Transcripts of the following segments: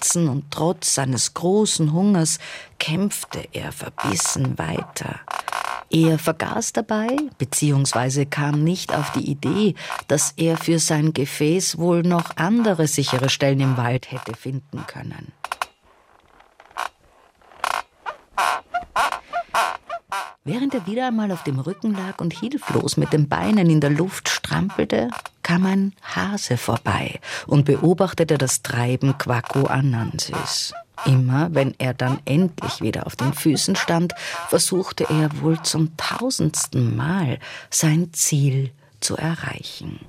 Schmerzen und trotz seines großen Hungers kämpfte er verbissen weiter. Er vergaß dabei, beziehungsweise kam nicht auf die Idee, dass er für sein Gefäß wohl noch andere sichere Stellen im Wald hätte finden können. Während er wieder einmal auf dem Rücken lag und hilflos mit den Beinen in der Luft strampelte, kam ein Hase vorbei und beobachtete das Treiben Kwaku Anansis. Immer, wenn er dann endlich wieder auf den Füßen stand, versuchte er wohl zum 1000. Mal sein Ziel zu erreichen.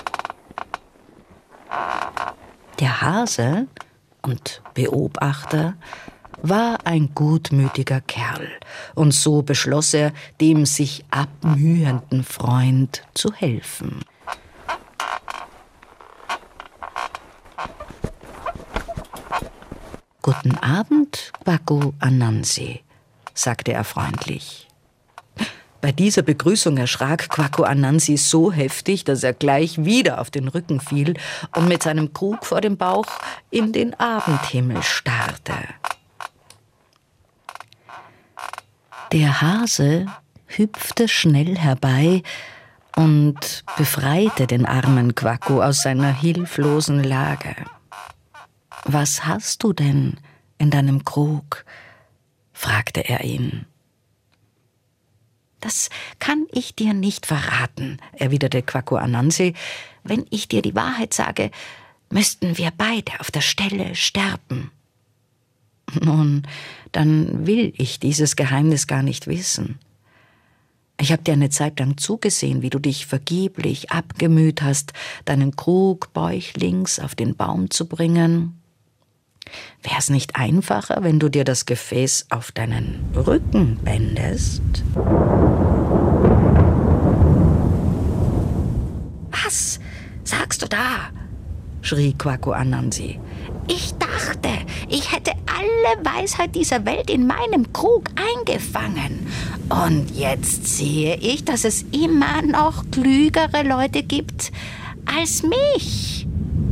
Der Hase und Beobachter war ein gutmütiger Kerl, und so beschloss er, dem sich abmühenden Freund zu helfen. »Guten Abend, Kwaku Anansi«, sagte er freundlich. Bei dieser Begrüßung erschrak Kwaku Anansi so heftig, dass er gleich wieder auf den Rücken fiel und mit seinem Krug vor dem Bauch in den Abendhimmel starrte. Der Hase hüpfte schnell herbei und befreite den armen Kwaku aus seiner hilflosen Lage. »Was hast du denn in deinem Krug?« fragte er ihn. »Das kann ich dir nicht verraten«, erwiderte Kwaku Anansi. »Wenn ich dir die Wahrheit sage, müssten wir beide auf der Stelle sterben.« »Nun, dann will ich dieses Geheimnis gar nicht wissen. Ich habe dir eine Zeit lang zugesehen, wie du dich vergeblich abgemüht hast, deinen Krug bäuchlings auf den Baum zu bringen. Wär's nicht einfacher, wenn du dir das Gefäß auf deinen Rücken bändest?« »Was sagst du da?« schrie Kwaku Anansi. »Ich dachte, ich hätte alle Weisheit dieser Welt in meinem Krug eingefangen. Und jetzt sehe ich, dass es immer noch klügere Leute gibt als mich.«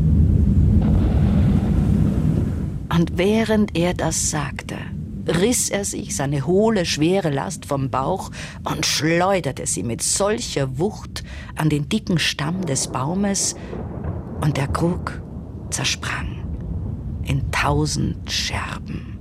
Und während er das sagte, riss er sich seine hohle, schwere Last vom Bauch und schleuderte sie mit solcher Wucht an den dicken Stamm des Baumes, und der Krug zersprang in 1000 Scherben.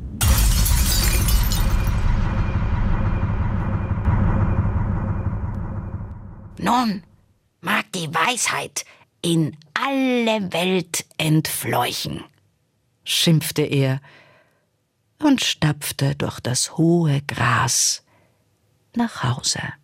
»Nun mag die Weisheit in alle Welt entfleuchen«, schimpfte er und stapfte durch das hohe Gras nach Hause.